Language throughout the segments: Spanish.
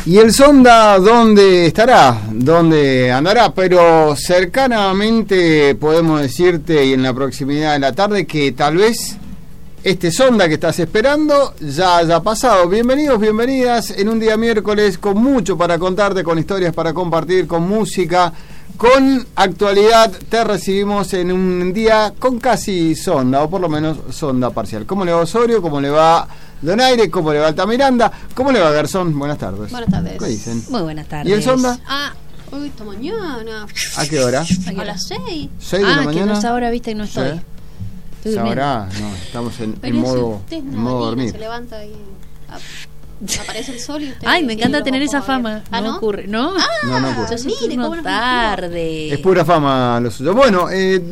¿Y el sonda dónde estará? ¿Dónde andará? Pero cercanamente podemos decirte, y en la proximidad de la tarde, que tal vez este sonda que estás esperando ya haya pasado. Bienvenidos, bienvenidas en un día miércoles con mucho para contarte, con historias para compartir, con música, con actualidad. Te recibimos en un día con casi sonda, o por lo menos sonda parcial. ¿Cómo le va Osorio? ¿Cómo le va Donaire? ¿Cómo le va Altamiranda? ¿Cómo le va Garzón? Buenas tardes. Buenas tardes. ¿Qué dicen? Muy buenas tardes. ¿Y el sonda? Hoy esta mañana. ¿A qué hora? A las 6. 6 de la mañana. Que no es ahora, viste, y no estoy. Sí. Estoy durmiendo. Ahora no, estamos en modo dormir. Se levanta y aparece el sol y usted. Ay, me encanta tener esa fama. ¿No? Ocurre, ¿no? No ocurre. Yo mire, cómo nos tarde. Es pura fama lo suyo. Bueno,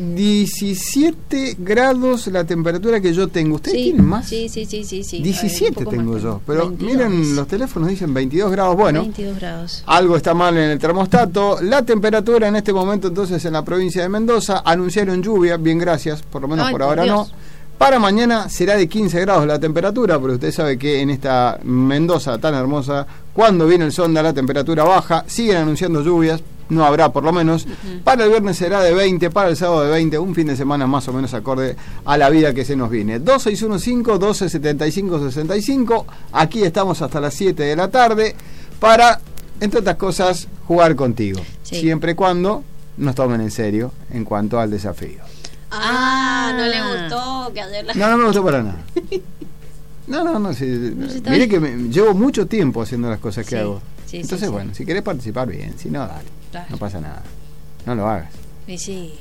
17 grados la temperatura que yo tengo. ¿Ustedes tienen más? Sí. 17 tengo yo. Pero 22. miren, los teléfonos dicen 22 grados. Bueno, 22 grados. algo está mal en el termostato. La temperatura en este momento, entonces, en la provincia de Mendoza, anunciaron lluvia. Bien, gracias. Por lo menos por ahora Dios. no. Para mañana será de 15 grados la temperatura, pero usted sabe que en esta Mendoza tan hermosa, cuando viene el sonda la temperatura baja, siguen anunciando lluvias, no habrá por lo menos. Para el viernes será de 20, para el sábado de 20, un fin de semana más o menos acorde a la vida que se nos viene. 2615-1275-65, aquí estamos hasta las 7 de la tarde para, entre otras cosas, jugar contigo. Sí. Siempre y cuando nos tomen en serio en cuanto al desafío. no le gustó que ayer No me gustó para nada. No. Sí, mire que llevo mucho tiempo haciendo las cosas que hago. Entonces, bueno, si querés participar, bien. Si no, dale. Claro. No pasa nada. No lo hagas. Sí.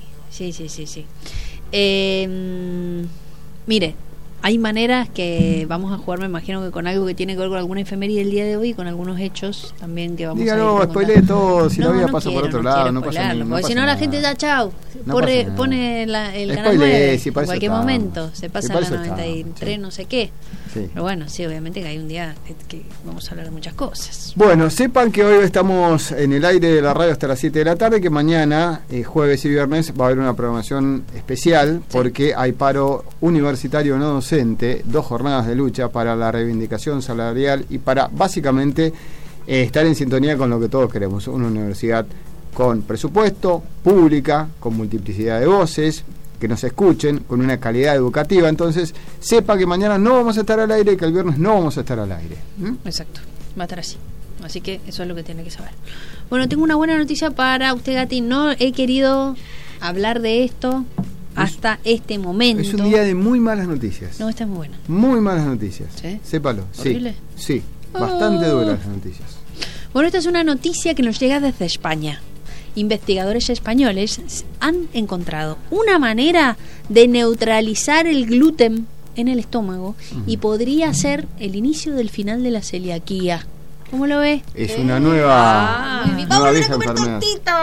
Mire, hay maneras que vamos a jugar, me imagino que con algo que tiene que ver con alguna efeméride el día de hoy, con algunos hechos también que vamos a ir Dígalo, spoilee todo, si la vida pasa por otro lado, no pasa nada. Porque si no la gente ya chao, pone el canal Spoilee, 9 si en para eso cualquier está. momento, se pasa Si a para la eso 93 está, no sé qué. Sí. Pero bueno, sí, obviamente que hay un día que vamos a hablar de muchas cosas. Bueno, sepan que hoy estamos en el aire de la radio hasta las 7 de la tarde, que mañana, jueves y viernes, va a haber una programación especial porque hay paro universitario no docente, 2 jornadas de lucha para la reivindicación salarial y para básicamente estar en sintonía con lo que todos queremos, una universidad con presupuesto, pública, con multiplicidad de voces, que nos escuchen, con una calidad educativa. Entonces, sepa que mañana no vamos a estar al aire y que el viernes no vamos a estar al aire. Exacto, va a estar así. Así que eso es lo que tiene que saber. Bueno, tengo una buena noticia para usted, Gati. No he querido hablar de esto hasta este momento. Es un día de muy malas noticias. No, esta es muy buena. Muy malas noticias. ¿Sí? Sépalo. ¿Horrible? Sí, bastante duras las noticias. Bueno, esta es una noticia que nos llega desde España. Investigadores españoles han encontrado una manera de neutralizar el gluten en el estómago y podría ser el inicio del final de la celiaquía. ¿Cómo lo ve? Es una nueva Vamos a vieja comer enfermedad. tortita.